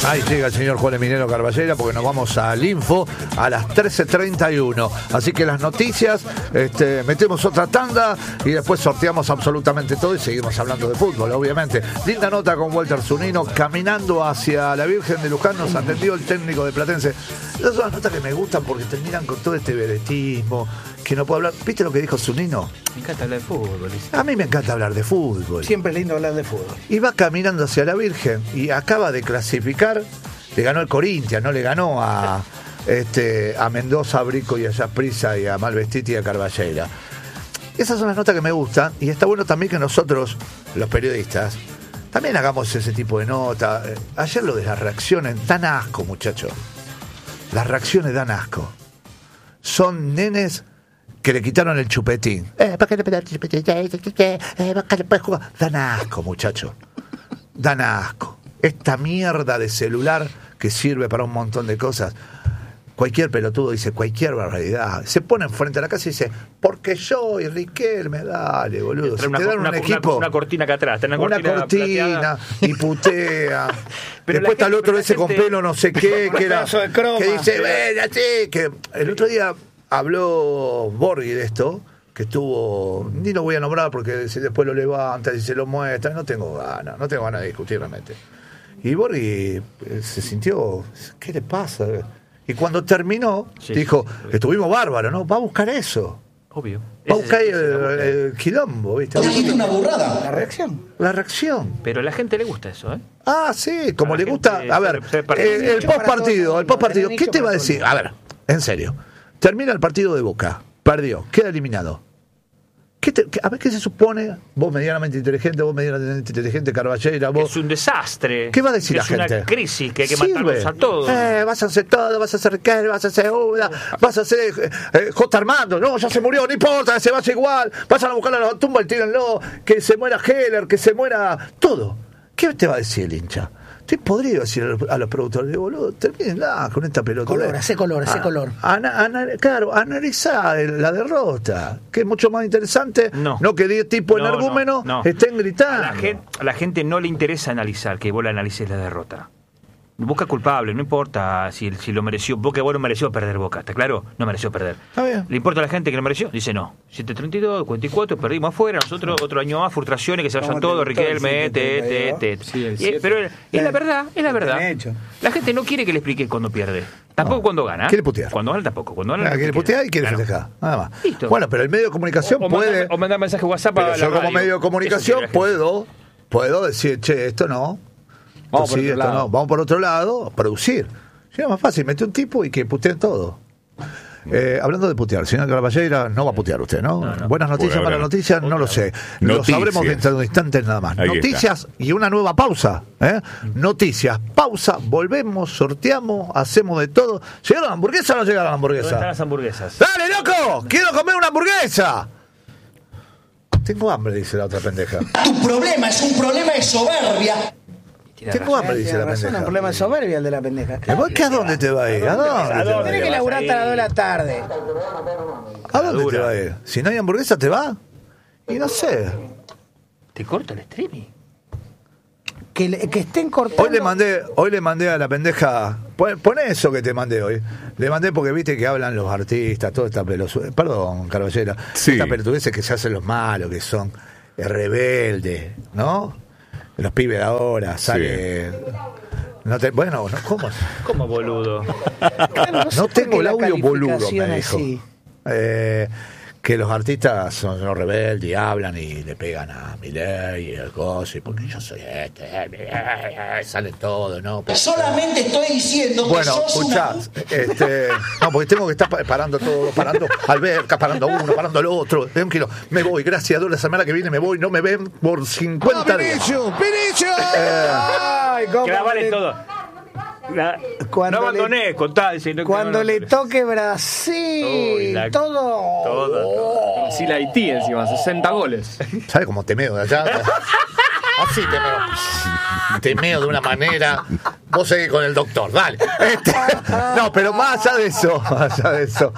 Ahí llega el señor Juan Eminero Carballera porque nos vamos al Info a las 13:31. Así que las noticias, metemos otra tanda y después sorteamos absolutamente todo y seguimos hablando de fútbol, obviamente. Linda nota con Walter Zunino, caminando hacia la Virgen de Luján, nos atendió el técnico de Platense. Esas son las notas que me gustan porque terminan con todo este vedetismo, que no puedo hablar. ¿Viste lo que dijo Zunino? Me encanta hablar de fútbol. A mí me encanta habber de fútbol. Siempre es lindo hablar de fútbol. Y va caminando hacia la Virgen y acaba de clasificar. Le ganó el Corinthians, no le ganó a Mendoza, a Brico y a Jasprisa y a Malvestiti y a Carballera. Esas son las notas que me gustan y está bueno también que nosotros, los periodistas, también hagamos ese tipo de notas. Ayer lo de las reacciones dan asco, muchachos. Las reacciones dan asco. Son nenes que le quitaron el chupetín. ¿Para qué le pegaste el chupetín? ¿Para qué le puedes jugar? Dan asco, muchachos. Dan asco. Esta mierda de celular que sirve para un montón de cosas. Cualquier pelotudo dice cualquier barbaridad. Se pone enfrente de la casa y dice, porque yo y Riquelme, dale, boludo. Si te dan un equipo, una cortina acá atrás. Una cortina y putea. Pero después está el otro ese gente... con pelo no sé qué, que dice, ven así, que el otro día habló Borghi de esto, que estuvo, ni lo voy a nombrar porque si después lo levanta y se lo muestra, no tengo ganas de discutir realmente. Y Borghi se sintió, ¿qué le pasa? Y cuando terminó, dijo, estuvimos bárbaros, ¿no? Va a buscar eso. Obvio. Va a buscar el quilombo, ¿viste? Dijiste una burrada. La reacción. Pero a la gente le gusta eso, ¿eh? Ah, sí, como le gusta. A ver, el postpartido, ¿qué te va a decir? A ver, en serio. Termina el partido de Boca, perdió, queda eliminado. A ver, ¿qué se supone? Vos medianamente inteligente, Carballera, vos... Es un desastre. ¿Qué va a decir la gente? Es una crisis que hay que matarlos a todos. Vas a hacer todo, vas a hacer Riquelme, vas a hacer Uda, vas a hacer J. Armando. No, ya se murió, no importa, se vaya igual. Vas a buscar a la tumba y tírenlo. Que se muera Heller, que se muera... Todo. ¿Qué te va a decir el hincha? Te podría decir a los productores, boludo, termínenla con esta pelota. Hace color. Claro, analizá la derrota, que es mucho más interesante, no que 10 tipos energúmenos estén gritando. A la gente no le interesa analizar, que vos la analices la derrota. Busca culpable, no importa si lo mereció. Boca no mereció perder Boca, ¿está claro? No mereció perder. Está bien. ¿Le importa a la gente que lo mereció? Dice no. 7-32, 44, perdimos afuera. Nosotros otro año más, frustraciones, que se vayan todos, Riquelme, Pero es la verdad. La gente no quiere que le explique cuando pierde. Tampoco cuando gana. Quiere putear. Cuando gana tampoco. Cuando gana quiere putear y quiere festejar. Nada más. Listo. Bueno, pero el medio de comunicación puede... O mandar mensaje WhatsApp a la yo como radio. medio de comunicación puedo decir, che, esto no... Vamos por otro lado, producir. Sí, es más fácil, mete un tipo y que puteen todo. Hablando de putear, señor Carballera, no va a putear usted, ¿no? Buenas noticias, malas noticias, no lo sé. Lo sabremos dentro de un instante nada más. Ahí noticias está. Y una nueva pausa. Noticias, pausa, volvemos, sorteamos, hacemos de todo. ¿Llegaron las hamburguesas o no llegaron las hamburguesas? ¿Dónde están las hamburguesas? ¡Dale, loco! ¡Quiero comer una hamburguesa! Tengo hambre, dice la otra pendeja. Tu problema es un problema de soberbia. Tengo hambre, dice la pendeja. Es un problema de soberbia el de la pendeja. ¿Y vos a dónde te va a ir? ¿A dónde? Tenés que laburar hasta las 2 de la tarde. ¿A dónde te va a ir? Si no hay hamburguesa, ¿te va? Y no sé. ¿Te corta el streaming? Que estén cortando. Hoy le mandé a la pendeja. Poné eso que te mandé hoy. Le mandé porque viste que hablan los artistas, toda esta pelotudez. Perdón, Carballera. Sí. Esta pelotudez que se hacen los malos, que son rebeldes, ¿no? Los pibes de ahora, sale. Sí. ¿Cómo boludo? Claro, no tengo el audio boludo, me dijo. Así. Que los artistas son los rebeldes y hablan y le pegan a Milei y el gozo, porque yo soy sale todo, ¿no? Pero, solamente estoy diciendo que escuchá, no, porque tengo que estar parando todo, parando Alberca, parando uno, parando el otro, me voy, gracias, la semana que viene me voy, no me ven por 50 días. ¡Pinicho! Que la vale todo. No abandoné, contá. Cuando le toque Brasil, todo. Brasil Haití encima, 60 goles. ¿Sabes cómo te meo de allá? Así te meo. Te meo de una manera. Vos seguís con el doctor, dale. No, pero más allá de eso,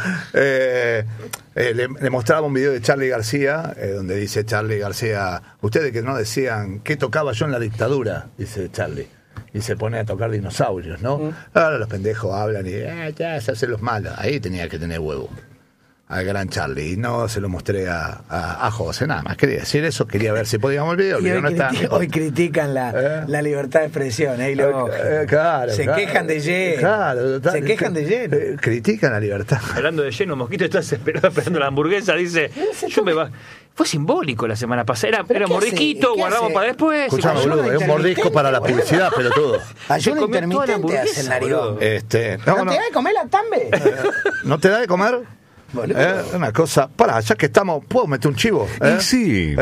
le mostraba un video de Charly García, donde dice Charly García, ustedes que no decían qué tocaba yo en la dictadura, dice Charly. y se pone a tocar dinosaurios, ¿no? Ahora los pendejos hablan y ya se hacen los malos. Ahí tenía que tener huevo al gran Charlie, y no se lo mostré a José, nada más quería decir eso, quería ver si podíamos ver el video. Hoy critican la libertad de expresión, y luego quejan de lleno. Se quejan de lleno. Critican la libertad. Hablando de lleno, Mosquito está desesperado esperando la hamburguesa, dice, fue simbólico la semana pasada, era mordisquito, guardamos para después. Escuchame, boludo, es un mordisco para la publicidad, pelotudo. Ayuno intermitente hace el narigón. ¿No te da de comer la tambe? ¿No te da de comer? Una cosa, ya que estamos, ¿puedo meter un chivo? Sí.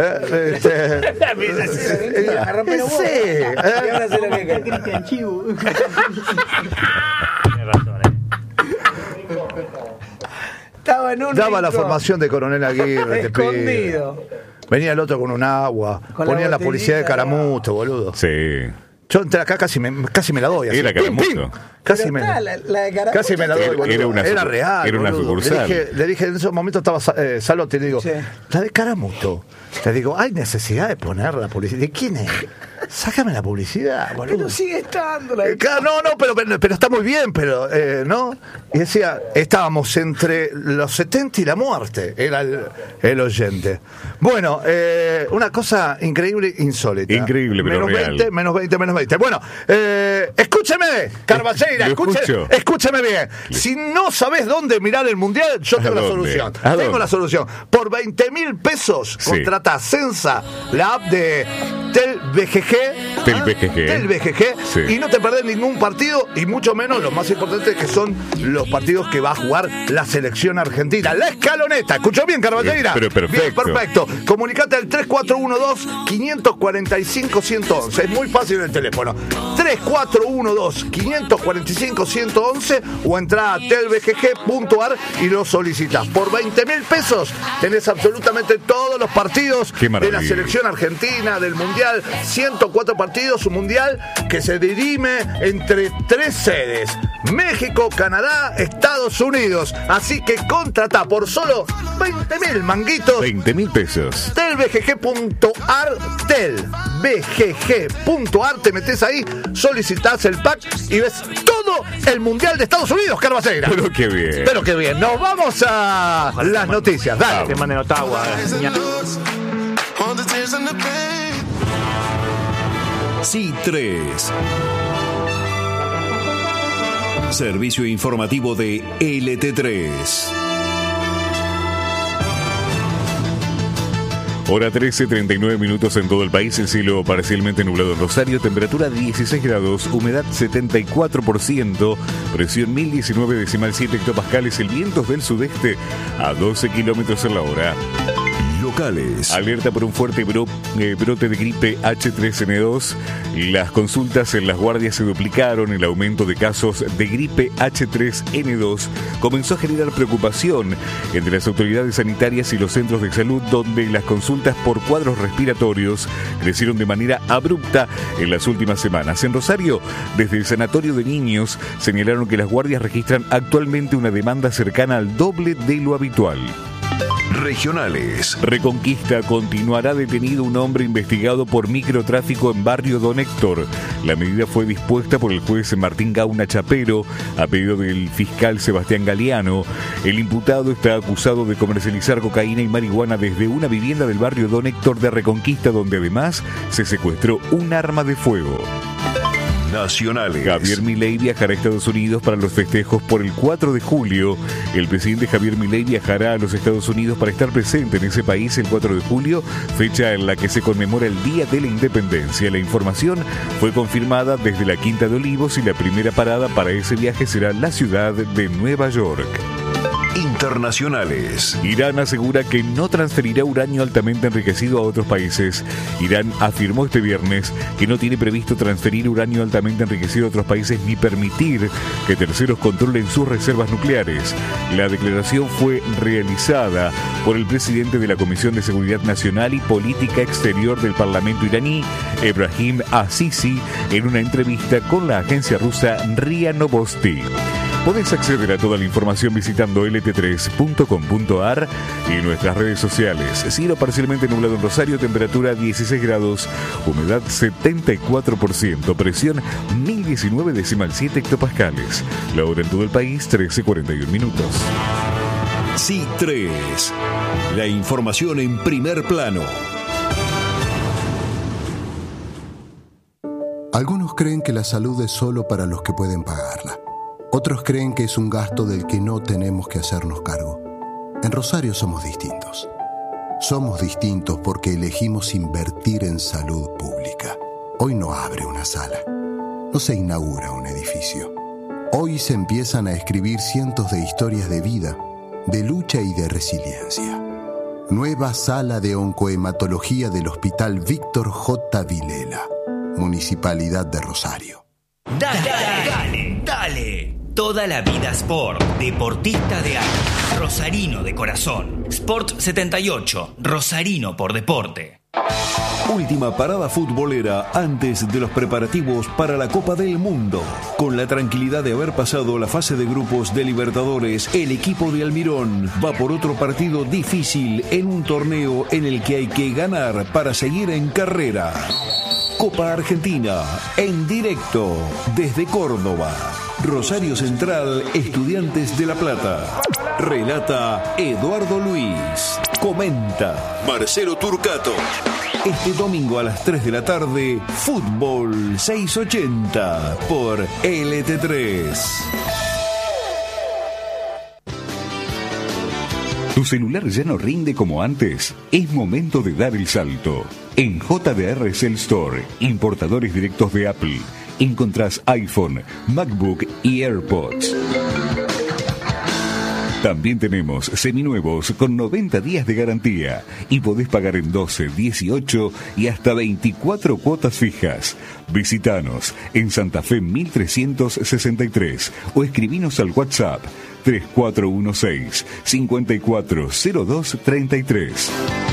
Cristian Chivo. Tienes razón, Estaba en un daba la formación de Coronel Aguirre, escondido. Venía el otro con un agua, ponía la publicidad de Caramuto, boludo. Sí. Yo entré acá, casi me la doy. Así. Era Caramuto. Casi me la doy, boludo. Era real. Era una sucursal. Le dije, en ese momento estaba Salote, y le digo, la de Caramuto. Le digo, ¿hay necesidad de poner la publicidad? ¿De quién es? Sácame la publicidad, boludo. Pero sigue estando. No, pero está muy bien, pero, ¿no? Y decía, estábamos entre los 70 y la muerte, era el oyente. Bueno, una cosa increíble, insólita. Increíble, pero real. menos 20. Bueno, escúcheme, Carballeira, escúcheme bien. Si no sabés dónde mirar el Mundial, yo tengo la solución. Tengo la solución. Por 20.000 pesos, contrata Sensa, la app de Tel BGG, sí. Y no te perdés ningún partido, y mucho menos los más importantes, que son los partidos que va a jugar la selección argentina. La escaloneta, ¿escuchó bien, Carballeira? Pero perfecto. Bien, perfecto. Comunicate al 3412-545-111. Es muy fácil el teléfono. 3412-545-111 o entra a telbgg.ar y lo solicitas. Por 20.000 pesos tenés absolutamente todos los partidos de la selección argentina, del Mundial. 104 partidos, un Mundial que se dirime entre 3 sedes: México, Canadá, Estados Unidos. Así que contrata por solo 20.000 manguitos. 20.000 pesos. Telbgg.ar, telbgg.ar, te metes ahí, solicitas el pack y ves todo el Mundial de Estados Unidos, Carballeira. Pero qué bien. Nos vamos a las noticias. Dale. Te manden Ottawa. Sí, 3. Servicio informativo de LT3. Hora 13:39 en todo el país, el cielo parcialmente nublado en Rosario, temperatura 16 grados, humedad 74%, presión 1019,7 hectopascales, el viento del sudeste a 12 kilómetros en la hora. Locales. Alerta por un fuerte brote de gripe H3N2. Las consultas en las guardias se duplicaron. El aumento de casos de gripe H3N2 comenzó a generar preocupación entre las autoridades sanitarias y los centros de salud, donde las consultas por cuadros respiratorios crecieron de manera abrupta en las últimas semanas. En Rosario, desde el Sanatorio de Niños, señalaron que las guardias registran actualmente una demanda cercana al doble de lo habitual. Regionales. Reconquista: continuará detenido un hombre investigado por microtráfico en barrio Don Héctor. La medida fue dispuesta por el juez Martín Gauna Chapero a pedido del fiscal Sebastián Galeano. El imputado está acusado de comercializar cocaína y marihuana desde una vivienda del barrio Don Héctor de Reconquista, donde además se secuestró un arma de fuego. Nacionales. Javier Milei viajará a Estados Unidos para los festejos por el 4 de julio. El presidente Javier Milei viajará a los Estados Unidos para estar presente en ese país el 4 de julio, fecha en la que se conmemora el Día de la Independencia. La información fue confirmada desde la Quinta de Olivos y la primera parada para ese viaje será la ciudad de Nueva York. Internacionales. Irán asegura que no transferirá uranio altamente enriquecido a otros países. Irán afirmó este viernes que no tiene previsto transferir uranio altamente enriquecido a otros países ni permitir que terceros controlen sus reservas nucleares. La declaración fue realizada por el presidente de la Comisión de Seguridad Nacional y Política Exterior del Parlamento iraní, Ebrahim Azizi, en una entrevista con la agencia rusa RIA Novosti. Podés acceder a toda la información visitando lt3.com.ar y nuestras redes sociales. Cielo parcialmente nublado en Rosario, temperatura 16 grados, humedad 74%, presión 1019,7 hectopascales. La hora en todo el país, 13:41 minutos. C3, la información en primer plano. Algunos creen que la salud es solo para los que pueden pagarla. Otros creen que es un gasto del que no tenemos que hacernos cargo. En Rosario somos distintos. Somos distintos porque elegimos invertir en salud pública. Hoy no abre una sala. No se inaugura un edificio. Hoy se empiezan a escribir cientos de historias de vida, de lucha y de resiliencia. Nueva sala de oncohematología del Hospital Víctor J. Vilela, Municipalidad de Rosario. Dale. Toda la vida Sport. Deportista de alma. Rosarino de corazón. Sport 78. Rosarino por deporte. Última parada futbolera antes de los preparativos para la Copa del Mundo. Con la tranquilidad de haber pasado la fase de grupos de Libertadores, el equipo de Almirón va por otro partido difícil en un torneo en el que hay que ganar para seguir en carrera. Copa Argentina, en directo desde Córdoba. Rosario Central, Estudiantes de La Plata. Relata Eduardo Luis. Comenta Marcelo Turcato. Este domingo a las 3 de la tarde, Fútbol 680 por LT3. ¿Tu celular ya no rinde como antes? Es momento de dar el salto. En JDR Cell Store, importadores directos de Apple, encontrás iPhone, MacBook y AirPods. También tenemos seminuevos con 90 días de garantía y podés pagar en 12, 18 y hasta 24 cuotas fijas. Visítanos en Santa Fe 1363 o escribinos al WhatsApp 3416 540233.